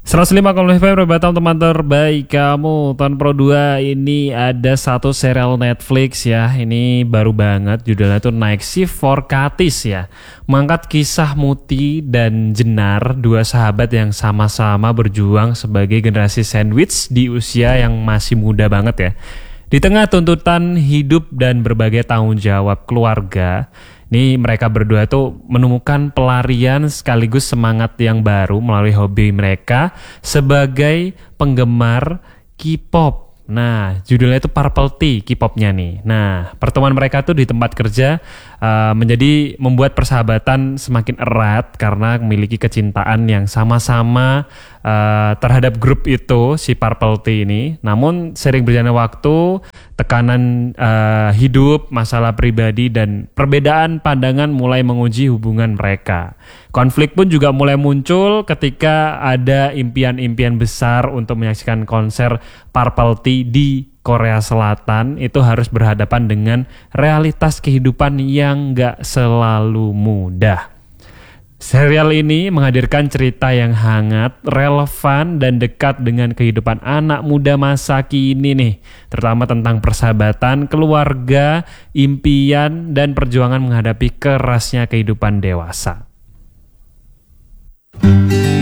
105,5 Batam teman terbaik kamu. Tahun Pro 2 ini ada satu serial Netflix ya. Ini baru banget, judulnya tuh Night Shift for Katis ya. Mengangkat kisah Muti dan Jenar, dua sahabat yang sama-sama berjuang sebagai generasi sandwich di usia yang masih muda banget ya. Di tengah tuntutan hidup dan berbagai tanggung jawab keluarga, ini mereka berdua tuh menemukan pelarian sekaligus semangat yang baru melalui hobi mereka sebagai penggemar K-pop. Nah, judulnya itu Purple Tea K-popnya nih. Nah, pertemuan mereka tuh di tempat kerja menjadi membuat persahabatan semakin erat karena memiliki kecintaan yang sama-sama terhadap grup itu, si Purple Tea ini. Namun sering berjalannya waktu, tekanan hidup, masalah pribadi, dan perbedaan pandangan mulai menguji hubungan mereka. Konflik pun juga mulai muncul ketika ada impian-impian besar untuk menyaksikan konser Purple Tea di Korea Selatan. Itu harus berhadapan dengan realitas kehidupan yang gak selalu mudah. Serial ini menghadirkan cerita yang hangat, relevan, dan dekat dengan kehidupan anak muda masa kini nih. Terutama tentang persahabatan, keluarga, impian, dan perjuangan menghadapi kerasnya kehidupan dewasa.